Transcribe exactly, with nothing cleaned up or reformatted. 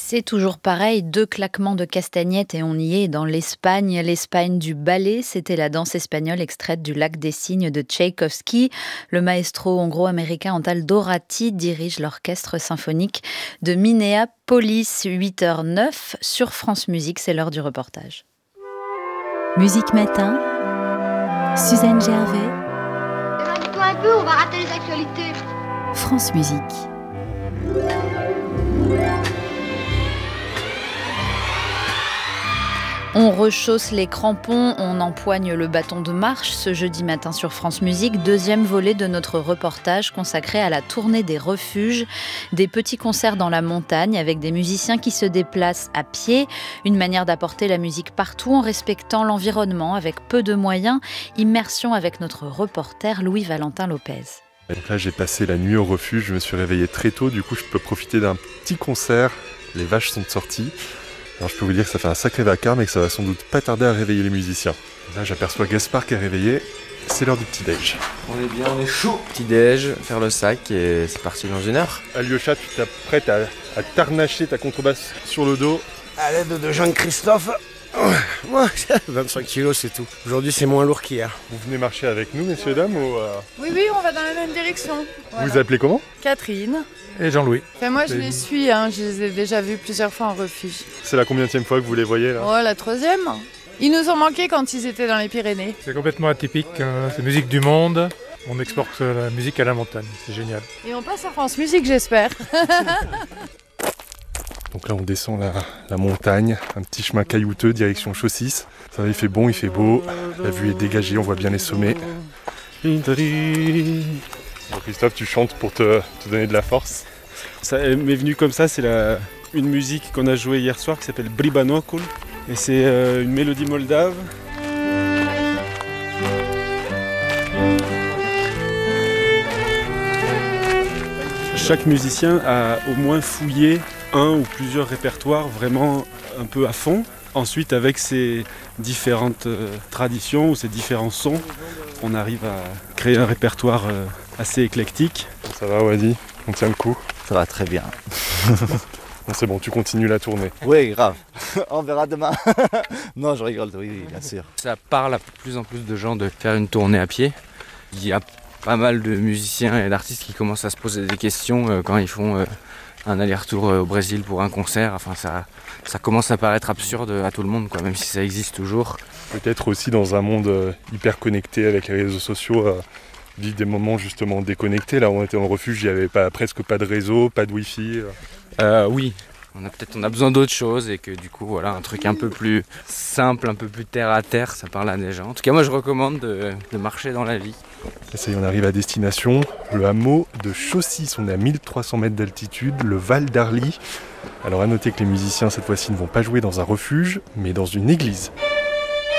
C'est toujours pareil, deux claquements de castagnettes et on y est dans l'Espagne. L'Espagne du ballet, c'était la danse espagnole extraite du Lac des Cygnes de Tchaïkovski. Le maestro hongro-américain Antal Dorati dirige l'orchestre symphonique de Minneapolis. huit heures neuf sur France Musique, c'est l'heure du reportage. Musique Matin, Suzanne Gervais. Éloigne-toi un peu, on va rater les actualités. France Musique. On rechausse les crampons, on empoigne le bâton de marche ce jeudi matin sur France Musique, deuxième volet de notre reportage consacré à la tournée des refuges, des petits concerts dans la montagne avec des musiciens qui se déplacent à pied, une manière d'apporter la musique partout en respectant l'environnement avec peu de moyens, immersion avec notre reporter Louis-Valentin Lopez. Donc là j'ai passé la nuit au refuge, je me suis réveillé très tôt, du coup je peux profiter d'un petit concert, les vaches sont sorties. Alors je peux vous dire que ça fait un sacré vacarme et que ça va sans doute pas tarder à réveiller les musiciens. Là j'aperçois Gaspard qui est réveillé, c'est l'heure du petit-déj. On est bien, on est chaud. Petit-déj, faire le sac et c'est parti dans une heure. Alyosha, tu t'apprêtes à, à t'arnacher ta contrebasse sur le dos. À l'aide de Jean-Christophe, moi, vingt-cinq kilos c'est tout. Aujourd'hui c'est moins lourd qu'hier. Vous venez marcher avec nous messieurs dames ou euh... Oui, oui, on va dans la même direction. Voilà. Vous appelez comment? Catherine. Et Jean-Louis. Enfin, moi je les suis, hein. Je les ai déjà vus plusieurs fois en refuge. C'est la combienième fois que vous les voyez là? Oh, la troisième. Ils nous ont manqué quand ils étaient dans les Pyrénées. C'est complètement atypique, hein. C'est musique du monde, on exporte la musique à la montagne, c'est génial. Et on passe à France Musique j'espère. Donc là on descend la, la montagne, un petit chemin caillouteux, direction Chaussis. Ça va, il fait bon, il fait beau, la vue est dégagée, on voit bien les sommets. Bon, Christophe, tu chantes pour te, te donner de la force. Ça m'est venu comme ça, c'est la, une musique qu'on a jouée hier soir qui s'appelle Bribanokul. Et c'est euh, une mélodie moldave. Chaque musicien a au moins fouillé un ou plusieurs répertoires vraiment un peu à fond. Ensuite, avec ces différentes euh, traditions ou ces différents sons, on arrive à créer un répertoire euh, assez éclectique. Ça va Wadi? On tient le coup? Ça va très bien. Bon, c'est bon, tu continues la tournée. Oui, grave. On verra demain. Non, je rigole, oui, oui, bien sûr. Ça parle à plus en plus de gens de faire une tournée à pied. Il y a pas mal de musiciens et d'artistes qui commencent à se poser des questions euh, quand ils font euh, un aller-retour euh, au Brésil pour un concert. Enfin, ça, ça commence à paraître absurde à tout le monde, quoi, même si ça existe toujours. Peut-être aussi dans un monde euh, hyper connecté avec les réseaux sociaux, euh, vivre des moments justement déconnectés. Là, on était en refuge, il n'y avait pas, presque pas de réseau, pas de wifi. Euh. Euh, oui, on a peut-être on a besoin d'autre chose et que du coup, voilà, un truc un peu plus simple, un peu plus terre à terre, ça parle à des gens. En tout cas, moi, je recommande de, de marcher dans la vie. Et ça y est, on arrive à destination, le hameau de Chaussis. On est à mille trois cents mètres d'altitude, le Val d'Arly. Alors à noter que les musiciens cette fois-ci ne vont pas jouer dans un refuge, mais dans une église.